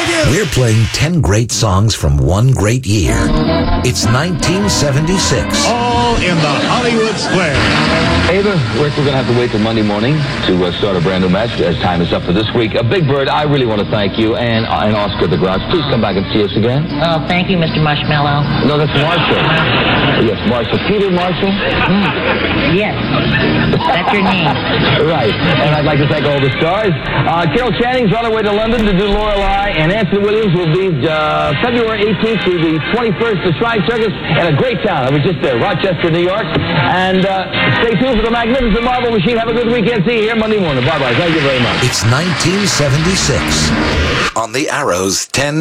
We're playing 10 great songs from one great year. It's 1976. All in the Hollywood Square. Ava, Rick, we're going to have to wait till Monday morning to start a brand new match as time is up for this week. Big Bird, I really want to thank you and Oscar the Grouch. Please come back and see us again. Oh, thank you, Mr. Marshmallow. No, that's Marshall. Yes, Marshall. Peter Marshall? Yes, that's your name. Right. And I'd like to thank all the stars. Carol Channing's on her way to London to do Lorelei, and Anthony Williams will be February 18th through the 21st, the Shrine Circus, in a great town. I was just there, Rochester, New York. And stay tuned for the Magnificent Marvel Machine. Have a good weekend. See you here Monday morning. Bye-bye. Thank you very much. It's 1976 on the Arrows 10.